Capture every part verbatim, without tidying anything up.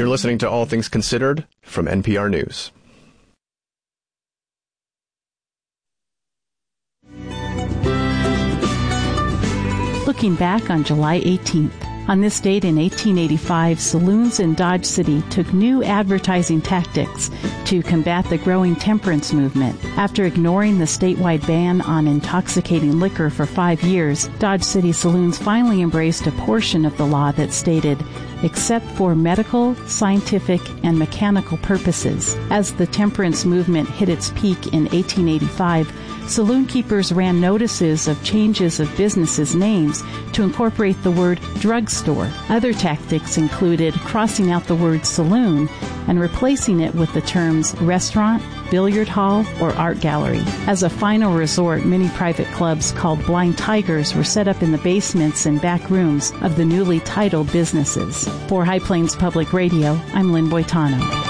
You're listening to All Things Considered from N P R News. Looking back on July eighteenth. On this date in eighteen eighty-five, saloons in Dodge City took new advertising tactics to combat the growing temperance movement. After ignoring the statewide ban on intoxicating liquor for five years, Dodge City saloons finally embraced a portion of the law that stated, except for medical, scientific, and mechanical purposes. As the temperance movement hit its peak in eighteen eighty-five, saloon keepers ran notices of changes of businesses' names to incorporate the word drugstore. Other tactics included crossing out the word saloon and replacing it with the terms restaurant, billiard hall, or art gallery. As a final resort, many private clubs called Blind Tigers were set up in the basements and back rooms of the newly titled businesses. For High Plains Public Radio, I'm Lynn Boitano.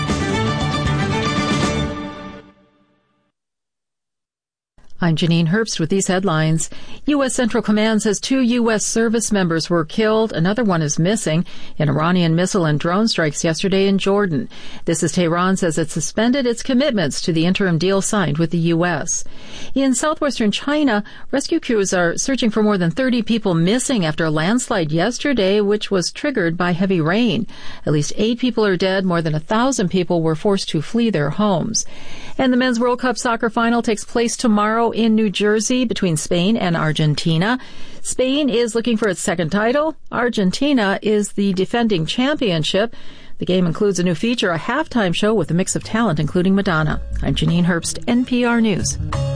I'm Janine Herbst with these headlines. U S. Central Command says two U S service members were killed. Another one is missing in Iranian missile and drone strikes yesterday in Jordan. This as Tehran says it suspended its commitments to the interim deal signed with the U S. In southwestern China, rescue crews are searching for more than thirty people missing after a landslide yesterday, which was triggered by heavy rain. At least eight people are dead. More than a thousand people were forced to flee their homes. And the Men's World Cup soccer final takes place tomorrow in New Jersey between Spain and Argentina. Spain is looking for its second title. Argentina is the defending championship. The game includes a new feature, a halftime show with a mix of talent, including Madonna. I'm Janine Herbst, N P R News.